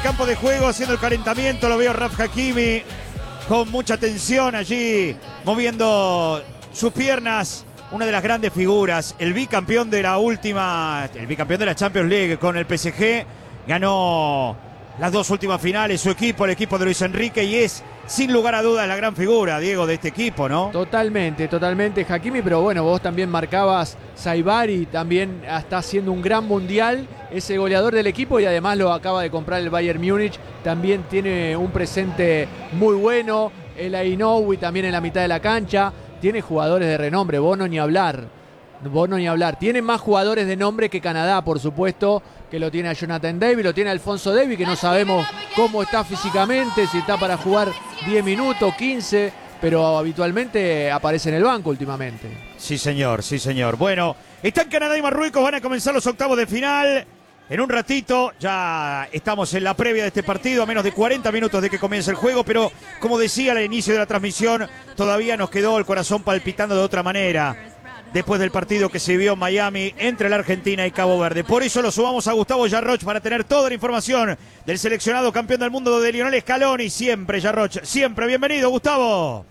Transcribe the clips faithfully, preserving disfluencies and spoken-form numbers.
Campo de juego haciendo el calentamiento, lo veo Raf Hakimi con mucha tensión allí, moviendo sus piernas. Una de las grandes figuras, el bicampeón de la última, el bicampeón de la Champions League con el P S G, ganó las dos últimas finales su equipo, el equipo de Luis Enrique, y es sin lugar a dudas la gran figura, Diego, de este equipo, ¿no? Totalmente, totalmente Hakimi, pero bueno, vos también marcabas Saibari, también está haciendo un gran mundial, es el goleador del equipo y además lo acaba de comprar el Bayern Múnich, también tiene un presente muy bueno, el Ainoui también en la mitad de la cancha, tiene jugadores de renombre, Bono ni hablar, Bono ni hablar, tiene más jugadores de nombre que Canadá, por supuesto, que lo tiene a Jonathan David, lo tiene a Alphonso Davies, que no sabemos cómo está físicamente, si está para jugar diez minutos, quince, pero habitualmente aparece en el banco últimamente. Sí, señor, sí, señor. Bueno, están Canadá y Marruecos, van a comenzar los octavos de final. En un ratito, ya estamos en la previa de este partido, a menos de cuarenta minutos de que comience el juego, pero como decía al inicio de la transmisión, todavía nos quedó el corazón palpitando de otra manera, después del partido que se vio en Miami entre la Argentina y Cabo Verde. Por eso lo sumamos a Gustavo Yarroch para tener toda la información del seleccionado campeón del mundo de Lionel Scaloni. Siempre, Yarroch, siempre. Bienvenido, Gustavo.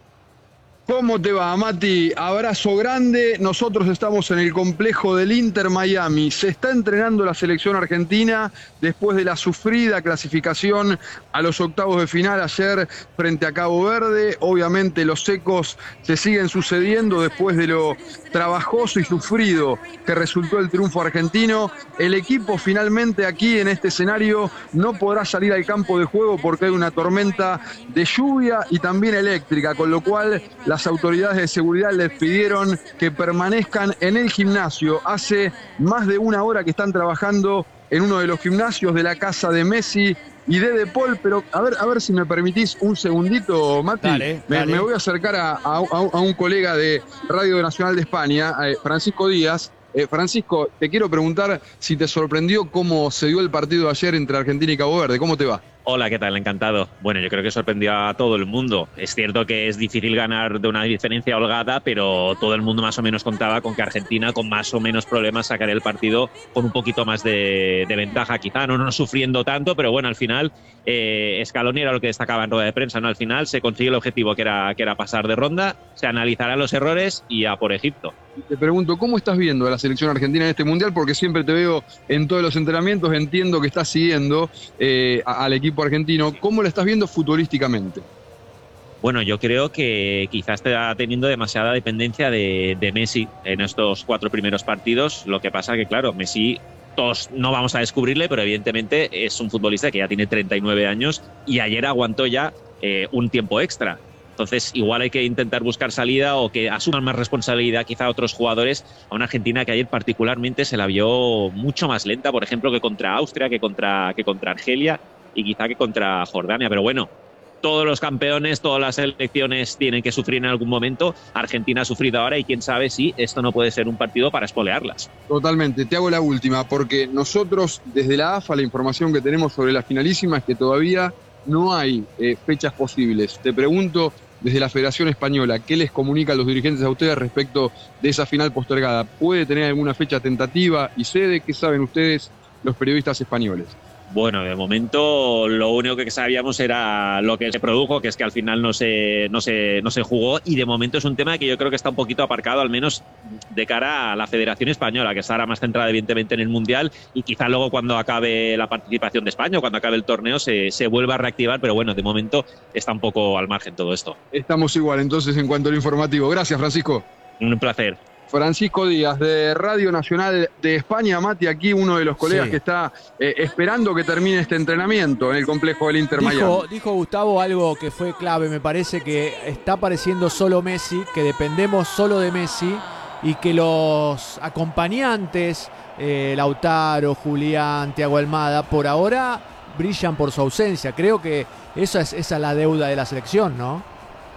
¿Cómo te va, Mati? Abrazo grande. Nosotros estamos en el complejo del Inter Miami. Se está entrenando la selección argentina después de la sufrida clasificación a los octavos de final ayer frente a Cabo Verde. Obviamente los ecos se siguen sucediendo después de lo trabajoso y sufrido que resultó el triunfo argentino. El equipo finalmente aquí en este escenario no podrá salir al campo de juego porque hay una tormenta de lluvia y también eléctrica, con lo cual la Las autoridades de seguridad les pidieron que permanezcan en el gimnasio. Hace más de una hora que están trabajando en uno de los gimnasios de la casa de Messi y de De Paul, pero a ver, a ver si me permitís un segundito, Mati. Dale, me, dale. me voy a acercar a, a, a un colega de Radio Nacional de España, eh, Francisco Díaz. Eh, Francisco, te quiero preguntar si te sorprendió cómo se dio el partido de ayer entre Argentina y Cabo Verde. ¿Cómo te va? Hola, ¿qué tal? Encantado. Bueno, yo creo que sorprendió a todo el mundo. Es cierto que es difícil ganar de una diferencia holgada, pero todo el mundo más o menos contaba con que Argentina, con más o menos problemas, sacaría el partido con un poquito más de, de ventaja. Quizá no, no sufriendo tanto, pero bueno, al final eh, Scaloni era lo que destacaba en rueda de prensa, ¿no? Al final se consigue el objetivo que era, que era pasar de ronda, se analizarán los errores y a por Egipto. Te pregunto, ¿cómo estás viendo a la selección argentina en este mundial? Porque siempre te veo en todos los entrenamientos, entiendo que estás siguiendo eh, al equipo argentino. ¿Cómo lo estás viendo futbolísticamente? Bueno, yo creo que quizás está teniendo demasiada dependencia de, de Messi en estos cuatro primeros partidos. Lo que pasa que, claro, Messi, todos no vamos a descubrirle, pero evidentemente es un futbolista que ya tiene treinta y nueve años y ayer aguantó ya eh, un tiempo extra. Entonces, igual hay que intentar buscar salida o que asuman más responsabilidad quizá otros jugadores a una Argentina que ayer particularmente se la vio mucho más lenta, por ejemplo, que contra Austria, que contra, que contra Argelia y quizá que contra Jordania. Pero bueno, todos los campeones, todas las selecciones tienen que sufrir en algún momento. Argentina ha sufrido ahora y quién sabe si esto no puede ser un partido para espolearlas. Totalmente. Te hago la última, porque nosotros desde la A F A la información que tenemos sobre la finalísima es que todavía no hay eh, fechas posibles. Te pregunto, desde la Federación Española, ¿qué les comunican los dirigentes a ustedes respecto de esa final postergada? ¿Puede tener alguna fecha tentativa y sede? ¿Qué saben ustedes, los periodistas españoles? Bueno, de momento lo único que sabíamos era lo que se produjo, que es que al final no se, no se, no se jugó, y de momento es un tema que yo creo que está un poquito aparcado, al menos de cara a la Federación Española, que estará más centrada evidentemente en el Mundial, y quizá luego cuando acabe la participación de España o cuando acabe el torneo se, se vuelva a reactivar, pero bueno, de momento está un poco al margen todo esto. Estamos igual entonces en cuanto al informativo. Gracias, Francisco. Un placer. Francisco Díaz, de Radio Nacional de España. Mati, aquí uno de los colegas sí. que está eh, esperando que termine este entrenamiento en el complejo del Inter Miami. Dijo, dijo Gustavo algo que fue clave, me parece que está apareciendo solo Messi, que dependemos solo de Messi y que los acompañantes, eh, Lautaro, Julián, Thiago Almada, por ahora brillan por su ausencia. Creo que esa es, esa es la deuda de la selección, ¿no?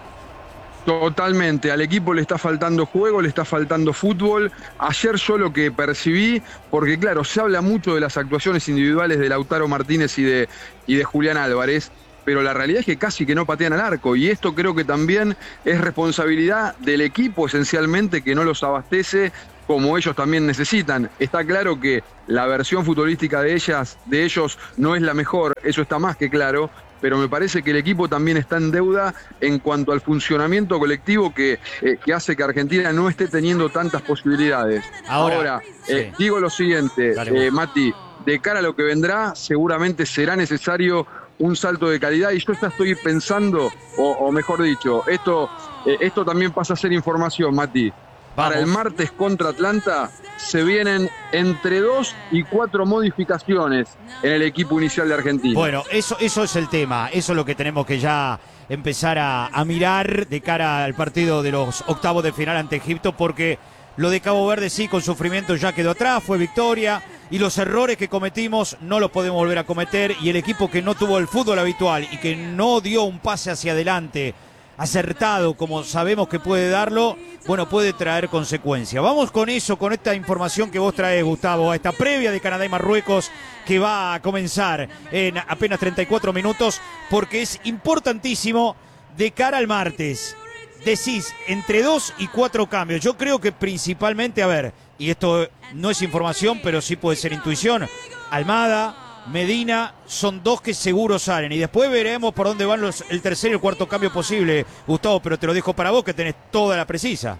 Totalmente, al equipo le está faltando juego, le está faltando fútbol. Ayer yo lo que percibí, porque claro, se habla mucho de las actuaciones individuales de Lautaro Martínez y de, y de Julián Álvarez, pero la realidad es que casi que no patean al arco, y esto creo que también es responsabilidad del equipo esencialmente, que no los abastece como ellos también necesitan. Está claro que la versión futbolística de ellas, de ellos no es la mejor, eso está más que claro, pero me parece que el equipo también está en deuda en cuanto al funcionamiento colectivo que, eh, que hace que Argentina no esté teniendo tantas posibilidades. Ahora, Ahora sí. eh, digo lo siguiente, eh, Mati, de cara a lo que vendrá, seguramente será necesario un salto de calidad y yo ya estoy pensando, o, o mejor dicho, esto, eh, esto también pasa a ser información, Mati. Vamos. Para el martes contra Atlanta se vienen entre dos y cuatro modificaciones en el equipo inicial de Argentina. Bueno, eso, eso es el tema, eso es lo que tenemos que ya empezar a, a mirar de cara al partido de los octavos de final ante Egipto, porque lo de Cabo Verde sí, con sufrimiento ya quedó atrás, fue victoria, y los errores que cometimos no los podemos volver a cometer, y el equipo que no tuvo el fútbol habitual y que no dio un pase hacia adelante acertado como sabemos que puede darlo, bueno, puede traer consecuencias. Vamos con eso, con esta información que vos traes, Gustavo, a esta previa de Canadá y Marruecos que va a comenzar en apenas treinta y cuatro minutos, porque es importantísimo de cara al martes. Decís, entre dos y cuatro cambios. Yo creo que principalmente, a ver, y esto no es información, pero sí puede ser intuición, Almada, Medina, son dos que seguro salen. Y después veremos por dónde van los, el tercer y el cuarto cambio posible, Gustavo, pero te lo dejo para vos, que tenés toda la precisa.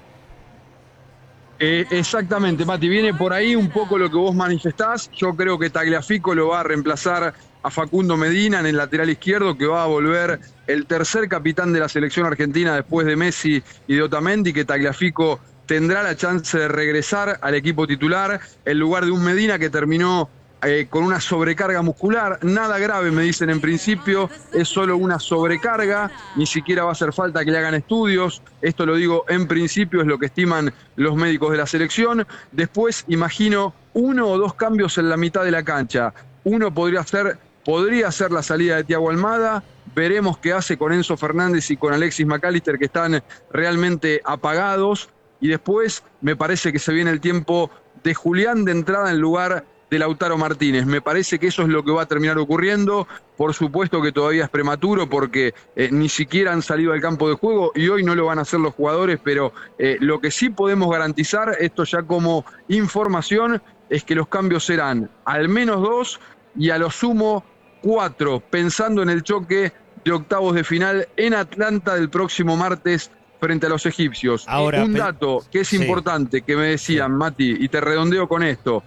Eh, exactamente, Mati, viene por ahí un poco lo que vos manifestás. Yo creo que Tagliafico lo va a reemplazar a Facundo Medina en el lateral izquierdo, que va a volver el tercer capitán de la selección argentina después de Messi y de Otamendi, que Tagliafico tendrá la chance de regresar al equipo titular en lugar de un Medina que terminó Eh, con una sobrecarga muscular, nada grave me dicen en principio, es solo una sobrecarga, ni siquiera va a hacer falta que le hagan estudios, esto lo digo en principio, es lo que estiman los médicos de la selección. Después imagino uno o dos cambios en la mitad de la cancha, uno podría ser, podría ser la salida de Thiago Almada, veremos qué hace con Enzo Fernández y con Alexis McAllister, que están realmente apagados, y después me parece que se viene el tiempo de Julián de entrada en lugar de Lautaro Martínez. Me parece que eso es lo que va a terminar ocurriendo. Por supuesto que todavía es prematuro porque eh, ni siquiera han salido al campo de juego y hoy no lo van a hacer los jugadores, pero eh, lo que sí podemos garantizar, esto ya como información, es que los cambios serán al menos dos y a lo sumo cuatro, pensando en el choque de octavos de final en Atlanta del próximo martes frente a los egipcios. Ahora, un dato que es sí. importante que me decían, sí. Mati, y te redondeo con esto.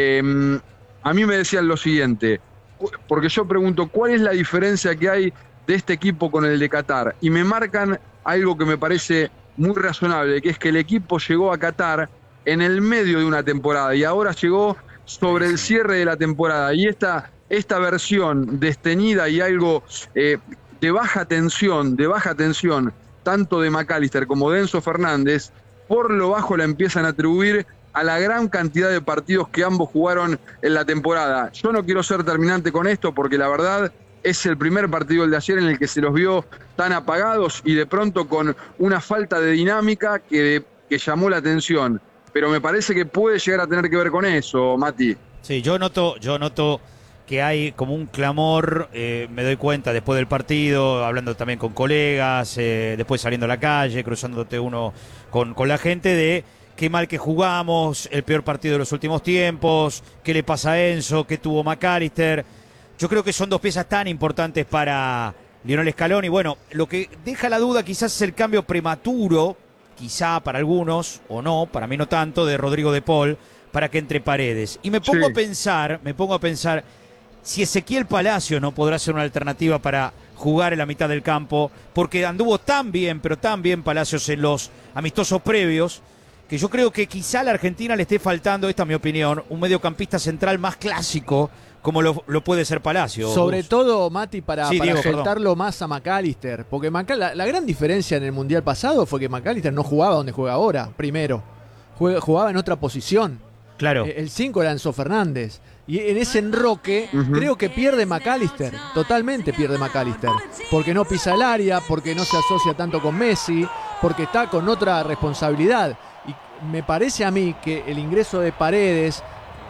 Eh, a mí me decían lo siguiente, porque yo pregunto, ¿cuál es la diferencia que hay de este equipo con el de Qatar? Y me marcan algo que me parece muy razonable, que es que el equipo llegó a Qatar en el medio de una temporada y ahora llegó sobre el cierre de la temporada. Y esta, esta versión desteñida y algo eh, de baja tensión, de baja tensión, tanto de McAllister como de Enzo Fernández, por lo bajo la empiezan a atribuir a la gran cantidad de partidos que ambos jugaron en la temporada. Yo no quiero ser terminante con esto porque la verdad es el primer partido el de ayer en el que se los vio tan apagados y de pronto con una falta de dinámica que, que llamó la atención. Pero me parece que puede llegar a tener que ver con eso, Mati. Sí, yo noto, yo noto que hay como un clamor, eh, me doy cuenta después del partido, hablando también con colegas, eh, después saliendo a la calle, cruzándote uno con, con la gente, de qué mal que jugamos, el peor partido de los últimos tiempos, qué le pasa a Enzo, qué tuvo McAllister. Yo creo que son dos piezas tan importantes para Lionel Scaloni. Bueno, lo que deja la duda quizás es el cambio prematuro, quizá para algunos, o no, para mí no tanto, de Rodrigo de Paul, para que entre Paredes. Y me pongo sí. a pensar, me pongo a pensar... si Ezequiel Palacios no podrá ser una alternativa para jugar en la mitad del campo, porque anduvo tan bien, pero tan bien Palacios en los amistosos previos, que yo creo que quizá a la Argentina le esté faltando, esta es mi opinión, un mediocampista central más clásico, como lo, lo puede ser Palacios. Sobre todo, Mati, para, sí, para Diego, agentarlo más a McAllister, porque Macal, la, la gran diferencia en el Mundial pasado fue que McAllister no jugaba donde juega ahora, primero, Juega, jugaba en otra posición. Claro. El cinco era Enzo Fernández. Y en ese enroque, uh-huh. creo que pierde McAllister. Totalmente pierde McAllister. Porque no pisa el área, porque no se asocia tanto con Messi, porque está con otra responsabilidad. Y me parece a mí que el ingreso de Paredes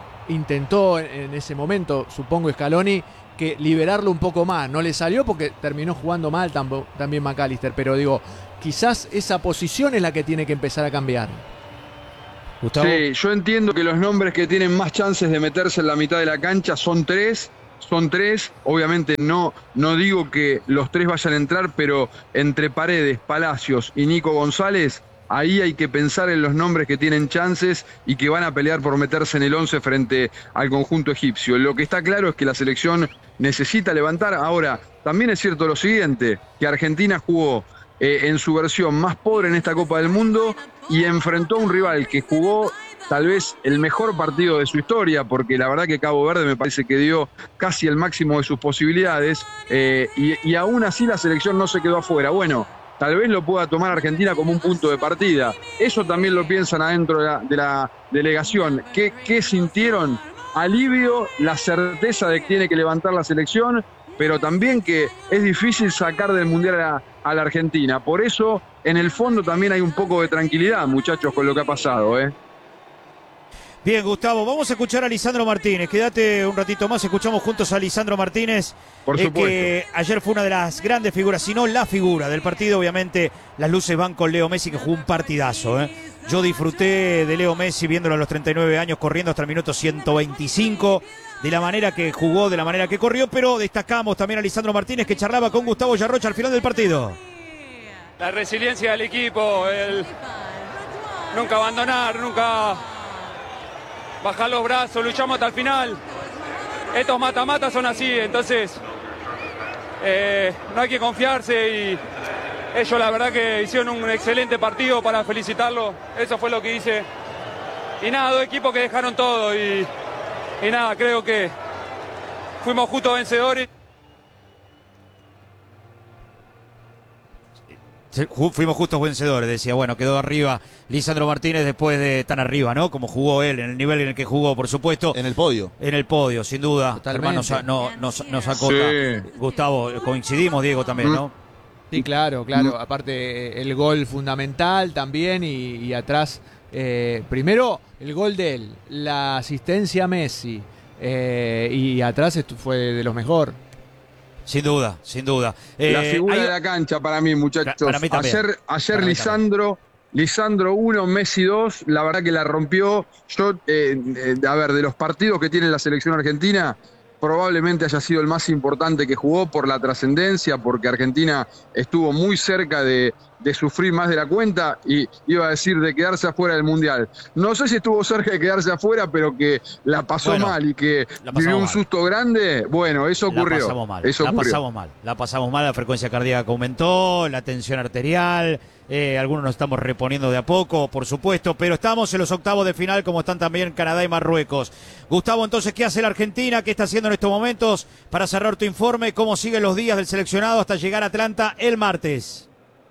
intentó en ese momento, supongo Scaloni, que liberarlo un poco más. No le salió porque terminó jugando mal tambo, también McAllister. Pero digo, quizás esa posición es la que tiene que empezar a cambiar. Gustavo. Sí, yo entiendo que los nombres que tienen más chances de meterse en la mitad de la cancha son tres. Son tres, obviamente no, no digo que los tres vayan a entrar, pero entre Paredes, Palacios y Nico González, ahí hay que pensar en los nombres que tienen chances y que van a pelear por meterse en el once frente al conjunto egipcio. Lo que está claro es que la selección necesita levantar. Ahora, también es cierto lo siguiente, que Argentina jugó eh, en su versión más pobre en esta Copa del Mundo y enfrentó a un rival que jugó tal vez el mejor partido de su historia, porque la verdad que Cabo Verde me parece que dio casi el máximo de sus posibilidades, eh, y, y aún así la selección no se quedó afuera. Bueno, tal vez lo pueda tomar Argentina como un punto de partida. Eso también lo piensan adentro de la, de la delegación. ¿Qué, qué sintieron? Alivio, la certeza de que tiene que levantar la selección, pero también que es difícil sacar del Mundial a la, a la Argentina. Por eso, en el fondo también hay un poco de tranquilidad, muchachos, con lo que ha pasado, ¿eh? Bien, Gustavo, vamos a escuchar a Lisandro Martínez. Quédate un ratito más, escuchamos juntos a Lisandro Martínez. Por eh, supuesto. Que ayer fue una de las grandes figuras, si no la figura del partido. Obviamente las luces van con Leo Messi, que jugó un partidazo, ¿eh? Yo disfruté de Leo Messi viéndolo a los treinta y nueve años corriendo hasta el minuto ciento veinticinco, de la manera que jugó, de la manera que corrió, pero destacamos también a Lisandro Martínez, que charlaba con Gustavo Yarrocha al final del partido. La resiliencia del equipo, el nunca abandonar, nunca bajar los brazos, luchamos hasta el final. Estos mata-mata son así, entonces eh, no hay que confiarse y ellos la verdad que hicieron un excelente partido para felicitarlo. Eso fue lo que hice. Y nada, dos equipos que dejaron todo y, y nada, creo que fuimos justos vencedores. Fuimos justos vencedores, decía. Bueno, quedó arriba Lisandro Martínez después de tan arriba, ¿no? Como jugó él, en el nivel en el que jugó, por supuesto. En el podio. En el podio, sin duda. Totalmente. Hermano, no, nos, nos acota. Sí. Gustavo, coincidimos, Diego, también, ¿no? Sí, claro, claro. Aparte, el gol fundamental también y, y atrás, eh, primero el gol de él, la asistencia a Messi, eh, y atrás esto fue de los mejor. Sin duda, sin duda. Eh, la figura hay... de la cancha para mí, muchachos. Para mí también. Ayer, ayer Para mí Lisandro, Lisandro uno, Messi dos, la verdad que la rompió. Yo, eh, eh, a ver, de los partidos que tiene la selección argentina, probablemente haya sido el más importante que jugó por la trascendencia, porque Argentina estuvo muy cerca de, de sufrir más de la cuenta y iba a decir de quedarse afuera del Mundial. No sé si estuvo cerca de quedarse afuera, pero que la pasó Bueno, mal y que vivió un mal. susto grande, bueno, eso ocurrió. La pasamos mal, eso la ocurrió. pasamos mal, la pasamos mal, la frecuencia cardíaca aumentó, la tensión arterial, eh, algunos nos estamos reponiendo de a poco, por supuesto, pero estamos en los octavos de final, como están también Canadá y Marruecos. Gustavo, entonces, ¿qué hace la Argentina? ¿Qué está haciendo en estos momentos? Para cerrar tu informe, ¿cómo siguen los días del seleccionado hasta llegar a Atlanta el martes?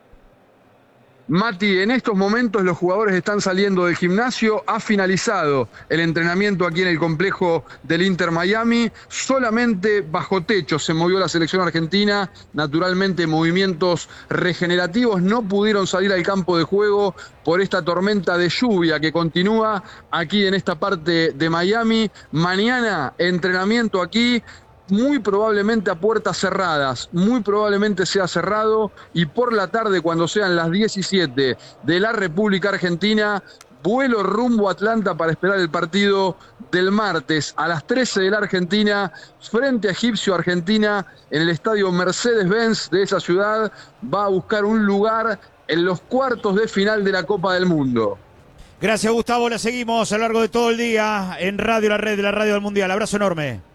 Mati, en estos momentos los jugadores están saliendo del gimnasio, ha finalizado el entrenamiento aquí en el complejo del Inter Miami, solamente bajo techo se movió la selección argentina, naturalmente movimientos regenerativos no pudieron salir al campo de juego por esta tormenta de lluvia que continúa aquí en esta parte de Miami. Mañana entrenamiento aquí, muy probablemente a puertas cerradas, muy probablemente sea cerrado, y por la tarde, cuando sean las diecisiete de la República Argentina, vuelo rumbo a Atlanta para esperar el partido del martes a las trece de la Argentina, frente a Egipcio. Argentina en el estadio Mercedes-Benz de esa ciudad va a buscar un lugar en los cuartos de final de la Copa del Mundo. Gracias, Gustavo, la seguimos a lo largo de todo el día en Radio La Red, de la Radio del Mundial. Abrazo enorme.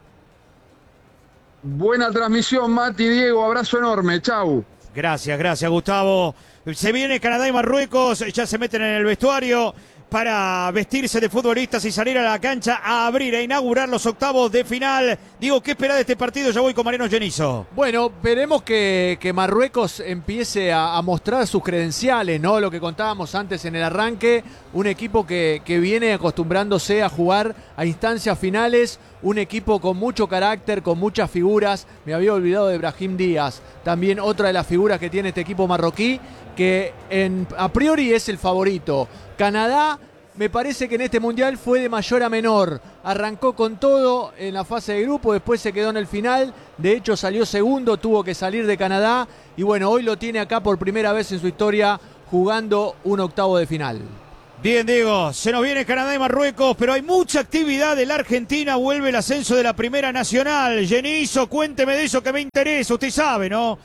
Buena transmisión, Mati, Diego, abrazo enorme, chau. Gracias, gracias, Gustavo. Se viene Canadá y Marruecos, ya se meten en el vestuario para vestirse de futbolistas y salir a la cancha a abrir, a inaugurar los octavos de final. Digo, ¿qué espera de este partido? Ya voy con Mariano Genizo. Bueno, veremos que, que Marruecos empiece a, a mostrar sus credenciales, ¿no? Lo que contábamos antes en el arranque, un equipo que, que viene acostumbrándose a jugar a instancias finales, un equipo con mucho carácter, con muchas figuras. Me había olvidado de Brahim Díaz, también otra de las figuras que tiene este equipo marroquí, que en, a priori es el favorito. Canadá, me parece que en este mundial fue de mayor a menor. Arrancó con todo en la fase de grupo, después se quedó en el final. De hecho, salió segundo, tuvo que salir de Canadá. Y bueno, hoy lo tiene acá por primera vez en su historia jugando un octavo de final. Bien, Diego, se nos viene Canadá y Marruecos, pero hay mucha actividad de la Argentina, vuelve el ascenso de la Primera Nacional. Genizo, cuénteme de eso que me interesa, usted sabe, ¿no?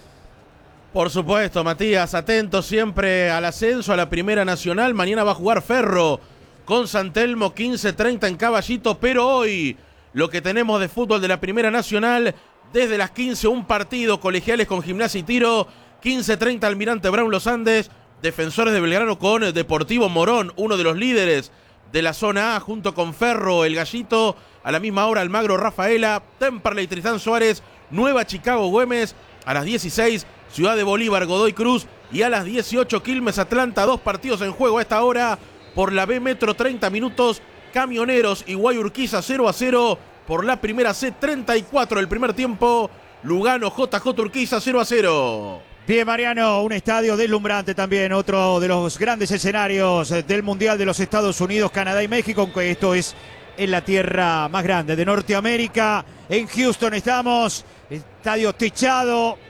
Por supuesto, Matías, atento siempre al ascenso a la Primera Nacional. Mañana va a jugar Ferro con San Telmo, quince treinta en Caballito, pero hoy lo que tenemos de fútbol de la Primera Nacional, desde las quince, un partido, Colegiales con Gimnasia y Tiro, quince treinta Almirante Brown Los Andes, Defensores de Belgrano con Deportivo Morón, uno de los líderes de la zona A, junto con Ferro, el Gallito, a la misma hora Almagro Rafaela, Temperley Tristán Suárez, Nueva Chicago Güemes, a las dieciséis Ciudad de Bolívar Godoy Cruz y a las dieciocho Quilmes Atlanta, dos partidos en juego a esta hora por la B Metro, treinta minutos, Camioneros y Guayurquiza cero a cero por la primera C, treinta y cuatro el primer tiempo, Lugano J J Urquiza cero a cero. Bien, Mariano, un estadio deslumbrante también, otro de los grandes escenarios del Mundial de los Estados Unidos, Canadá y México, aunque esto es en la tierra más grande de Norteamérica. En Houston estamos, estadio techado,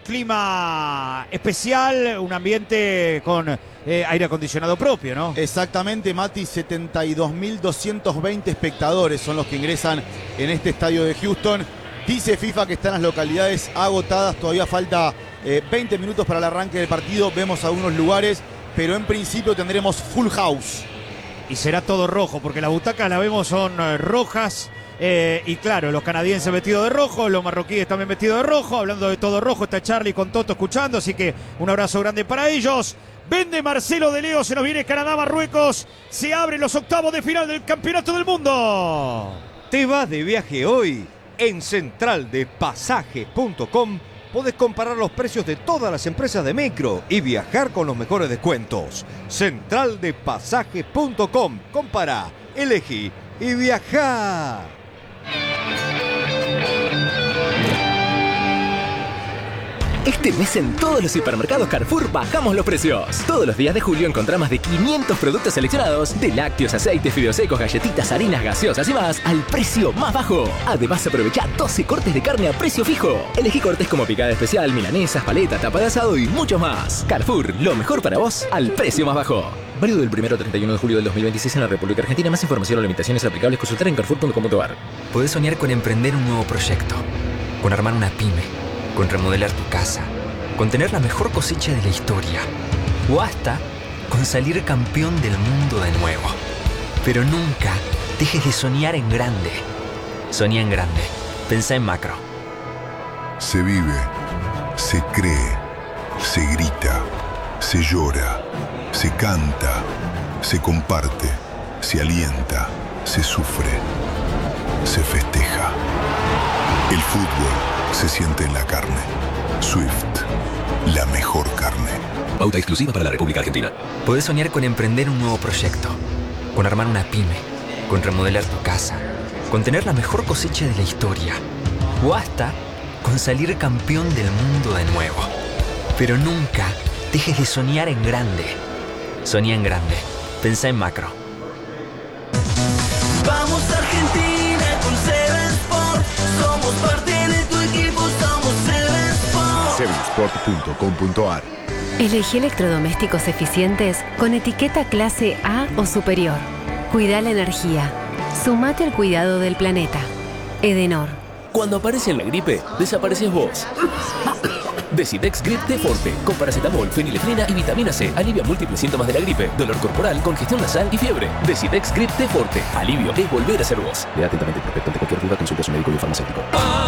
clima especial, un ambiente con eh, aire acondicionado propio, ¿no? Exactamente, Mati, setenta y dos mil doscientos veinte espectadores son los que ingresan en este estadio de Houston. Dice FIFA que están las localidades agotadas, todavía falta eh, veinte minutos para el arranque del partido, vemos algunos lugares, pero en principio tendremos full house. Y será todo rojo, porque las butacas las vemos son eh, rojas, eh, y claro, los canadienses vestidos de rojo, los marroquíes también vestidos de rojo. Hablando de todo rojo, está Charlie con Toto escuchando, así que un abrazo grande para ellos. Vende Marcelo de Leo, se nos viene Canadá-Marruecos, se abren los octavos de final del Campeonato del Mundo. ¿Te vas de viaje hoy? En central de pasajes punto com podés comparar los precios de todas las empresas de micro y viajar con los mejores descuentos. central de pasajes punto com. Compara, elegí y viajá. Este mes en todos los hipermercados Carrefour bajamos los precios. Todos los días de julio encontrás más de quinientos productos seleccionados, de lácteos, aceites, fideos secos, galletitas, harinas, gaseosas y más, al precio más bajo. Además, aprovecha doce cortes de carne a precio fijo. Elegí cortes como picada especial, milanesas, paleta, tapa de asado y mucho más. Carrefour, lo mejor para vos al precio más bajo. Válido del primero al treinta y uno de julio del dos mil veintiséis en la República Argentina. Más información o limitaciones aplicables consultar en carrefour punto com punto a r. Podés soñar con emprender un nuevo proyecto, con armar una pyme, con remodelar tu casa, con tener la mejor cosecha de la historia, o hasta con salir campeón del mundo de nuevo. Pero nunca dejes de soñar en grande. Soñá en grande. Pensá en macro. Se vive, se cree, se grita, se llora, se canta, se comparte, se alienta, se sufre, se festeja. El fútbol se siente en la carne. Swift, la mejor carne. Pauta exclusiva para la República Argentina. Podés soñar con emprender un nuevo proyecto, con armar una pyme, con remodelar tu casa, con tener la mejor cosecha de la historia, o hasta con salir campeón del mundo de nuevo. Pero nunca dejes de soñar en grande. Soñá en grande. Pensá en macro. Vamos Argentina con Seven Sport. Somos parte de tu equipo, somos Seven Sport. seven sport punto com punto a r. Elegí electrodomésticos eficientes con etiqueta clase A o superior. Cuida la energía. Sumate al cuidado del planeta. Edenor. Cuando aparece la gripe, desapareces vos. Decidex Grip de Forte, con paracetamol, fenilefrina y vitamina C. Alivia múltiples síntomas de la gripe, dolor corporal, congestión nasal y fiebre. Decidex Grip de Forte. Alivio es volver a ser vos. Lea atentamente el prospecto. Ante cualquier duda, consulta a su médico y farmacéutico.